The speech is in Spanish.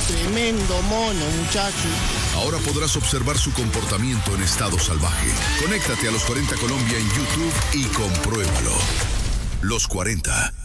Tremendo mono, muchacho. Ahora podrás observar su comportamiento en estado salvaje. Conéctate a Los 40 Colombia en YouTube y compruébalo. Los 40.